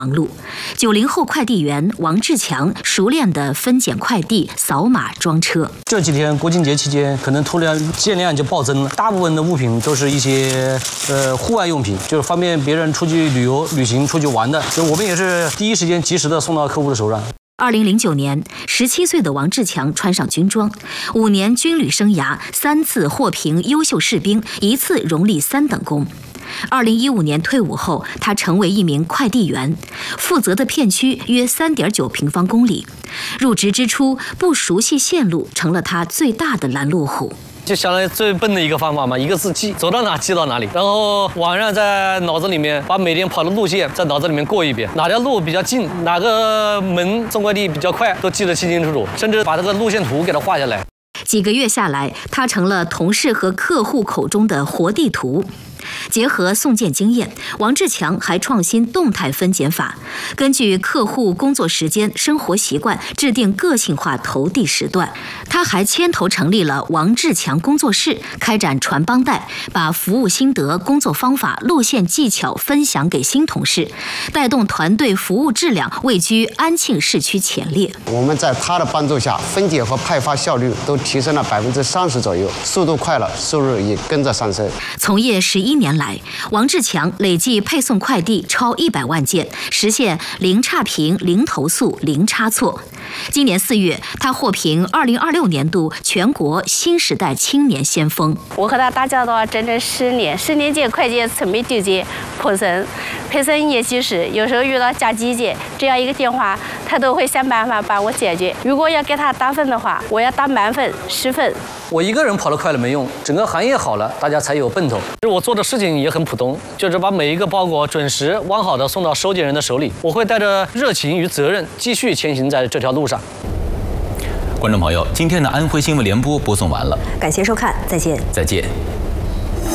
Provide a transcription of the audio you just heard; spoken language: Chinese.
忙碌，90后快递员王志强熟练地分拣快递、扫码装车。 这几天国庆节期间，可能突然件量就暴增了，大部分的物品都是一些户外用品，就是方便别人出去旅行、出去玩的。所以我们也是第一时间及时的送到客户的手上。 2009年，17岁的王志强穿上军装，5年军旅生涯，3次获评优秀士兵，1次荣立3等功。2015年退伍后，他成为一名快递员，负责的片区约3.9平方公里。入职之初，不熟悉线路成了他最大的拦路虎。 就相当于最笨的一个方法嘛，一个字记，走到哪记到哪里。然后晚上在脑子里面把每天跑的路线在脑子里面过一遍，哪条路比较近，哪个门送快递比较快，都记得清清楚楚，甚至把这个路线图给它画下来。 几个月下来，他成了同事和客户口中的活地图。结合送件经验，王志强还创新动态分拣法，根据客户工作时间、生活习惯制定个性化投递时段。他还牵头成立了王志强工作室，开展传帮带，把服务心得、工作方法、路线技巧分享给新同事，带动团队服务质量位居安庆市区前列。 我们在他的帮助下，分拣和派发效率都提升了30%左右，速度快了，收入也跟着上升。 从业11年来，王志强累计配送快递超100万件，实现零差评、零投诉、零差错。今年4月，他获评2026年度全国新时代青年先锋。 我和他打交道整整10年，10年间快递从没丢件破损，配送也及时，有时候遇到加急件，只要一个电话，他都会想办法帮我解决。如果要给他打分的话，我要打满分10分。 我一个人跑得快了没用，整个行业好了，大家才有奔头。我做的事情也很普通，就是把每一个包裹准时完好的送到收件人的手里。我会带着热情与责任，继续前行在这条路上。 观众朋友，今天的安徽新闻联播播送完了， 感谢收看，再见。 再见。